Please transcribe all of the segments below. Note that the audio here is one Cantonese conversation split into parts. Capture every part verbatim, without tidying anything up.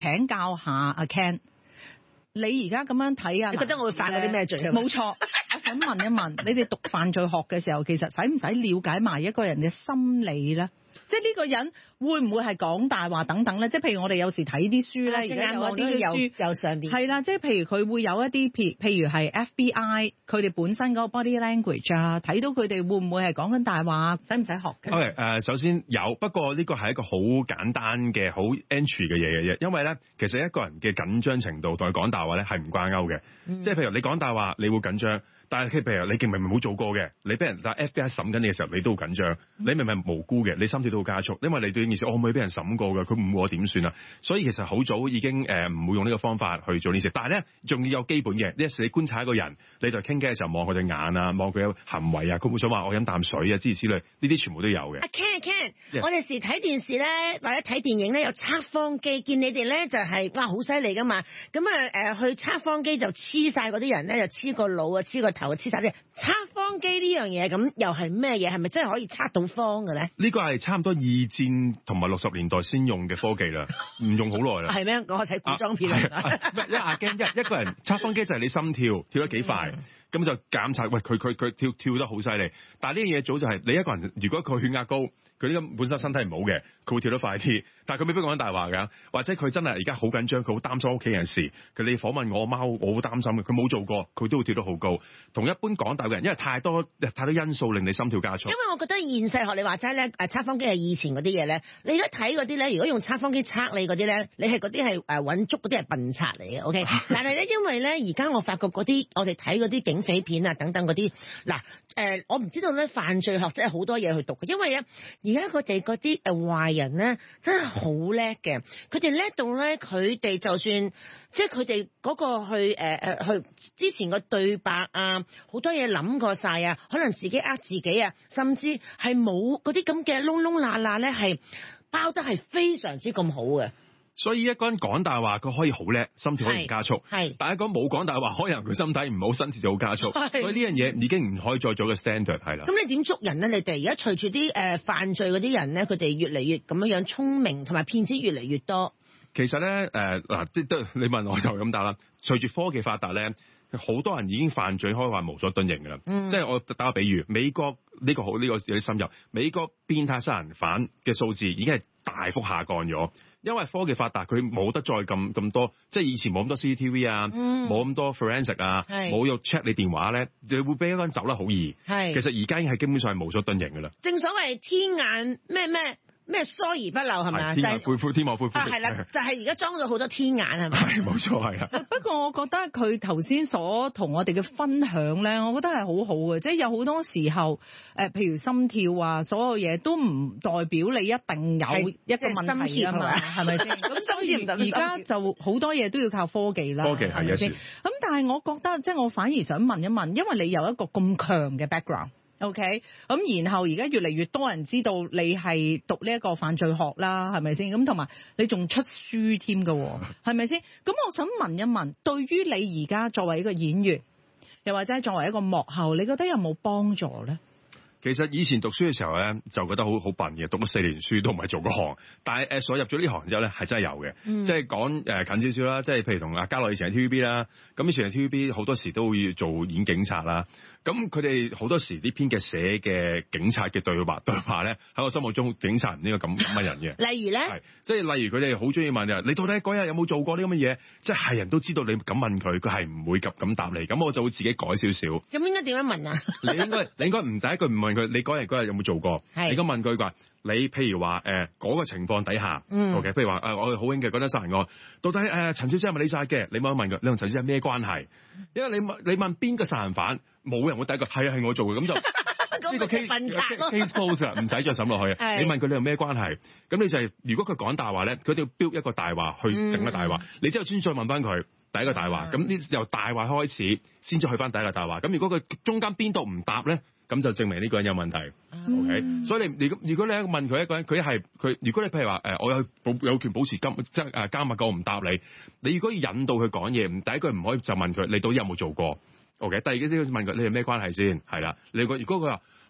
請教下阿 Ken。你而家咁樣睇啊？ 你覺得我會犯嗰啲咩罪啊？ 冇錯，我想問一問，你哋讀犯罪學嘅時候，其實使唔使了解埋一個人嘅心理咧？即係呢個人會唔會係講大話等等咧？即係譬如我哋有時睇啲書咧，而家有一啲書有上邊係啦，即係譬如佢會有一啲譬譬如係 F B I 佢哋本身嗰個 body language 啊，睇到佢哋會唔會係講緊大話，使唔使學嘅 ？OK，誒、呃，首先有，不過呢個係一個好簡單嘅好 entry 嘅嘢嘅啫，因為咧其實一個人嘅緊張程度同佢講大話咧係唔掛鈎嘅，嗯、即係譬如你講大話，你會緊張。但係譬如你明明冇做過嘅，你俾人但 F B I 審緊你嘅時候，你都好緊張。你明明無辜嘅，你心跳都好加速，因為你對件事我可唔可以俾人審過嘅？佢誤我點算啊？所以其實好早已經誒唔、呃、會用呢個方法去做呢事。但係咧仲要有基本嘅，呢一時你觀察一個人，你對傾偈嘅時候望佢對眼啊，望佢嘅行為啊，佢會想話我飲啖水啊，諸如此類，呢啲全部都有嘅。 阿 Ken Ken， Yes. 我哋時睇電視咧或者睇電影咧有測謊機，見你哋咧就係、是、哇好犀利噶嘛。咁啊誒去測謊機就黐晒嗰啲人咧，就黐個腦啊，黐個頭啊，黐晒啲。測謊機呢樣嘢咁又係咩嘢？係咪真係可以測到謊嘅咧？ 呢個係差唔多二戰同埋六十年代先用嘅科技啦，唔用好耐啦。 係咩？我睇古裝片啦。 一阿驚一一個人測謊機就係你心跳跳得幾快，咁、嗯、就檢查喂佢佢佢跳跳得好犀利。但係呢樣嘢早就係、是、你一個人，如果佢血壓高，佢呢個本身身體唔好嘅，佢會跳得快啲。但係佢未必講緊大話㗎，或者佢真係而家好緊張，佢好擔心屋企人事。佢你訪問我貓，我好擔心嘅，佢冇做過，佢都會跳得好高。同一般講大嘅人，因為太多太多因素令你心跳加速。 因為我覺得現世學你話齋咧，誒測謊機係以前嗰啲嘢咧，你而家睇嗰啲咧，如果用測謊機測你嗰啲咧，你係嗰啲係誒揾足嗰啲係笨賊嚟嘅，OK？但係咧，因為咧而家我發覺嗰啲我哋睇嗰啲警匪片啊等等嗰啲，嗱誒、呃、我唔知道咧犯罪學真係好多嘢去讀嘅，因為咧而家佢哋嗰啲誒壞人咧真係好叻嘅，佢哋叻到咧佢哋就算即係佢哋嗰個去誒誒、呃、去之前個對白啊，好多嘢諗過晒啊，可能自己呃自己啊，甚至係冇嗰啲咁嘅窿窿罅罅咧，係包得係非常之咁好嘅。 所以一個人講大話，佢可以好叻，心跳可以唔加速。係，但係一個人冇講大話，可能佢心體唔好，身跳就好加速。所以呢樣嘢已經唔可以再做個 standard 係啦。 咁你點捉人咧？你哋而家隨住啲誒犯罪嗰啲人咧，佢哋越嚟越咁樣樣聰明，同埋騙子越嚟越多。 其實咧誒嗱，即、呃、都你問我就咁答啦。隨住科技發達咧，好多人已經犯罪，可以話無所遁形㗎啦。嗯、即係我打個比喻，美國呢、呢個好呢、呢個有啲深入，美國變態殺人犯嘅數字已經係大幅下降咗。因為科技發達，佢冇得再咁咁多，即係以前冇咁多 C C T V 啊，冇咁、嗯、多 forensic 啊，冇用 check 你電話咧，你會俾一個人走得好易。係，其實而家已經係基本上係無所遁形㗎啦。 正所謂天眼咩咩咩疏而不漏係咪啊？ 天眼恢恢天網恢恢。 係啦，就係而家裝咗好多天眼係咪？ 係冇錯係啊。 不過我覺得佢頭先所同我哋嘅分享咧，我覺得係好好嘅，即係有好多時候誒、呃，譬如心跳啊，所有嘢都唔代表你一定有一個問題啊嘛，係咪先？咁所以而家就好多嘢都要靠科技啦， 科技係咪先？咁但係我覺得即係我反而想問一問，因為你有一個咁強嘅 background。OK，咁然後而家越嚟越多人知道你係讀呢一個犯罪學啦，係咪先？咁同埋你仲出書添㗎，係咪先？咁我想問一問，對於你而家作為一個演員，又或者作為一個幕後，你覺得有冇幫助咧？ 其實以前讀書嘅時候咧，就覺得好好笨嘅，讀咗四年書都唔係做嗰行。但係誒，所入咗呢行之後咧，係真係有嘅。嗯、即係講誒近少少啦，即係譬如同阿嘉樂以前喺 T V B 啦，咁以前喺 T V B 好多時都會做演警察啦。咁佢哋好多時呢編嘅寫嘅警察嘅對話對話咧，喺我心目中警察唔應該咁乜人嘅。例如咧，係即係例如佢哋好中意問嘅，你到底嗰日有冇做過呢咁嘅嘢？即係人都知道你咁問佢，佢係唔會咁咁答你。咁我就會自己改少少。 咁應該點樣問啊？ 你應該你應該唔第一句唔問佢，你嗰日嗰日有冇做過？係你應該問佢話，你譬如話誒嗰個情況底下，嗯，OK，譬如話誒、呃、我好興嘅嗰單殺人案，到底誒陳、呃、小姐係咪你殺嘅？你問一問佢，你同陳小姐咩關係？因為你問你問邊個殺人犯，冇人會第一個係啊係我做嘅，咁就呢個 case case close 啦，唔使再審落去。你問佢你有咩關係？咁你就係、是、如果佢講大話咧，佢都要 build 一個大話去整個大話，嗯、你之後先再問翻佢第一個大話。咁呢、嗯、由大話開始，先至去翻第一個大話。咁如果佢中間邊度唔答咧？咁就證明呢個人有問題、嗯、，OK？所以你如果如果你問佢一個人，佢係佢，如果你譬如話誒、呃，我有保有權保持監即係誒緘默，我唔答你。你如果要引導佢講嘢，唔第一句唔可以就問佢你到底有冇做過 ，OK？第二句都要問佢你係咩關係先，係啦。你個如果佢話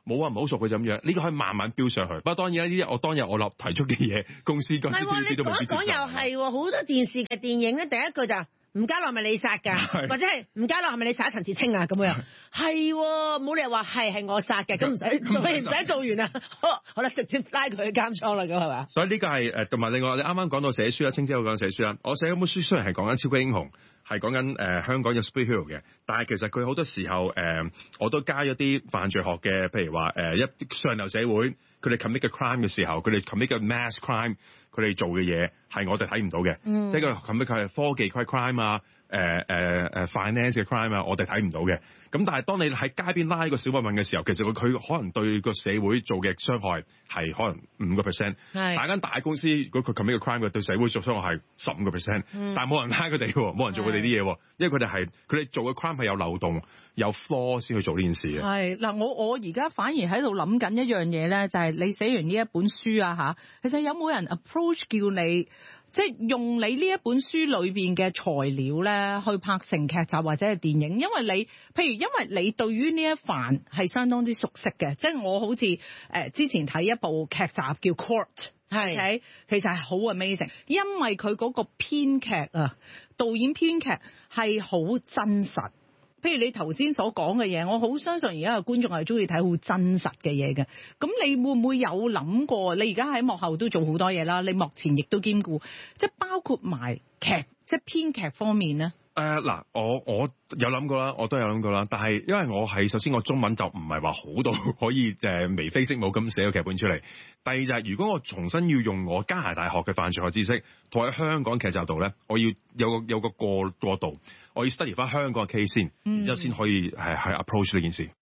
冇啊，唔好熟佢就咁樣，呢個可以慢慢飆上去。不過當然呢啲我當日我立提出嘅嘢，公司公司 T V B 都未必接受。 你講一講又係好多電視嘅電影咧，第一句就吳家樂係咪你殺㗎？或者係吳家樂係咪你殺陳芷清啊？咁樣係冇理由話係係我殺嘅，咁唔使做唔使做完啊？好啦，直接拉佢去監倉啦，咁係嘛？ 所以呢個係誒同埋另外你啱啱講到寫書啦，清姐我講寫書啦，我寫嗰本書雖然係講緊超級英雄，係講緊誒香港有 superhero 嘅，但係其實佢好多時候誒、呃、我都加咗啲犯罪學嘅，譬如話誒、呃、一上流社會佢哋 commit 嘅 crime 嘅時候，佢哋 commit 嘅 mass crime，佢哋做嘅嘢係我哋睇唔到嘅，嗯、即係佢 commit 佢係科技 crime 啊，誒誒誒 finance 嘅 crime 啊，我哋睇唔到嘅。咁但係當你喺街邊拉一個小混混嘅時候，其實佢佢可能對個社會做嘅傷害係可能五個 percent。係打間大公司，如果佢 commit 嘅 crime 嘅對社會做傷害係十五個 percent，但係冇人拉佢哋喎，冇人做佢哋啲嘢喎，因為佢哋係佢哋做嘅 crime 係有漏洞、有 flaw 先去做呢件事嘅。係嗱，我我而家反而喺度諗緊一樣嘢咧，就係、是、你寫完呢一本書啊嚇，其實有冇人 approach 叫你？即係用你呢一本書裏邊嘅材料咧，去拍成劇集或者係電影，因為你，譬如因為你對於呢一範係相當之熟悉嘅，即係我好似誒、呃、之前睇一部劇集叫 Court， 係，okay? 其實係好 amazing，因為佢嗰個編劇啊，導演編劇係好真實。譬如你頭先所講嘅嘢，我好相信而家嘅觀眾係中意睇好真實嘅嘢嘅。咁你會唔會有諗過？你而家喺幕後都做好多嘢啦，你幕前亦都兼顧，即係包括埋劇，即係編劇方面咧。誒嗱、呃，我我有諗過啦，我都有諗過啦。但係因為我係首先我中文就唔係話好到可以誒眉飛色舞咁寫個劇本出嚟。第二就係、是、如果我重新要用我加拿大學嘅犯罪學知識，同喺香港劇集度咧，我要有個有個過過渡。我要 study 翻香港嘅 case 先，然之後先可以係係 approach 呢件事。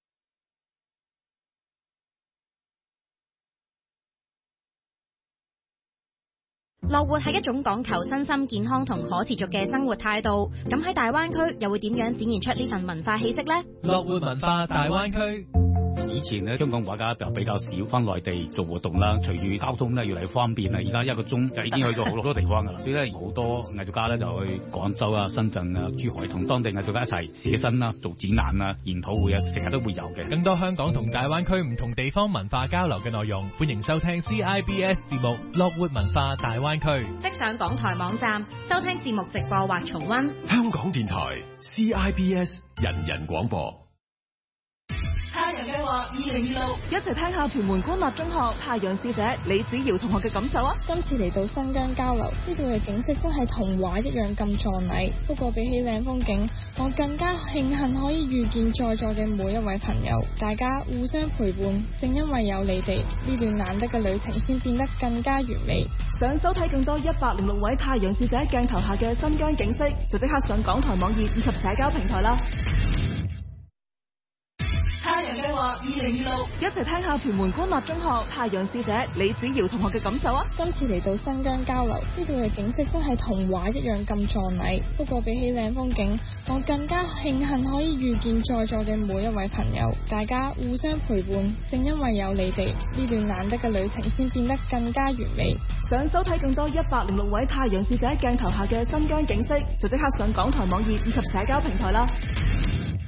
樂活係一種講求身心健康同可持續嘅生活態度，咁喺大灣區又會點樣展現出呢份文化氣息呢？ 樂活文化大灣區。以前咧，香港畫家就比較少翻內地做活動啦。隨住交通咧越嚟越方便啦，而家一個鐘就已經去到好多地方噶啦。所以咧，好多藝術家咧就去廣州啊、深圳啊、珠海同當地藝術家一齊寫生啦、做展覽啊、研討會啊，成日都會有嘅。 更多香港同大灣區唔同地方文化交流嘅內容，歡迎收聽 C I B S 節目《樂活文化大灣區》。 即上港台網站收聽節目直播或重溫。 香港電台 C I B S 人人廣播。 太陽計劃二零二六， 一齊聽下屯門官立中學太陽使者李子瑤同學嘅感受啊！ 今次嚟到新疆交流，呢度嘅景色真係童話一樣咁壯麗。不過比起靚風景，我更加慶幸可以遇見在座嘅每一位朋友，大家互相陪伴。正因為有你哋，呢段難得嘅旅程先變得更加完美。 想收睇更多一百零六位太陽使者鏡頭下嘅新疆景色，就即刻上港台網頁以及社交平台啦！ 太陽計劃二零二六， 一齊聽下屯門官立中學太陽使者李子瑤同學嘅感受啊！ 今次嚟到新疆交流，呢度嘅景色真係童話一樣咁壯麗。不過比起靚風景，我更加慶幸可以遇見在座嘅每一位朋友，大家互相陪伴。正因為有你哋，呢段難得嘅旅程先變得更加完美。 想收睇更多一百零六位太陽使者鏡頭下嘅新疆景色，就即刻上港台網頁以及社交平台啦！